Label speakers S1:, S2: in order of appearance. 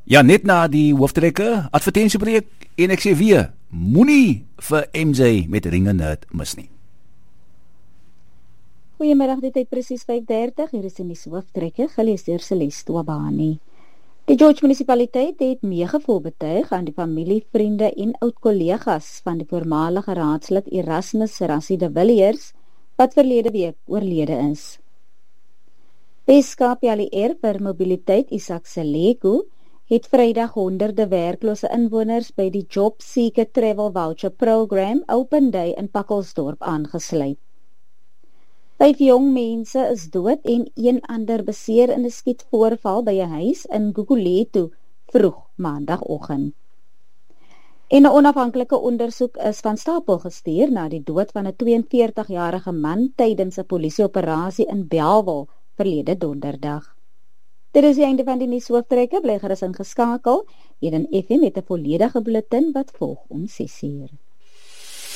S1: Ja, net na die hooftrekke, advertentiebreek en ek sê weer, moenie vir MJ met ringe nerd mis nie.
S2: Goeiemiddag, dit is presies 5:30, hier is in die hooftrekke, gelees deur Celeste Wabani. Die George munisipaliteit het meegevoel betuig aan die familie, vriende en oud-kollegas van die voormalige raadslid Erasmus Rassie de Villiers, wat verlede week oorlede is. Weskaap Jalier vir mobiliteit Isak Seleko het Vrydag honderde werklose inwoners by die Job Seeker Travel Voucher Program Open Day in Pakkelsdorp aangesluit. 5 jong mense is dood en 1 ander beseer in 'n skietvoorval by 'n huis in Guguletu vroeg maandagoggend. En 'n onafhanklike ondersoek is van stapel gestuur na die dood van 'n 42-jarige man tydens 'n polisieoperasie in Bellville verlede donderdag. Dit is die einde van die nuushooftrekke, bly gerus ingeskakel. Hier in FM met 'n volledige bulletin wat volg om 6 uur.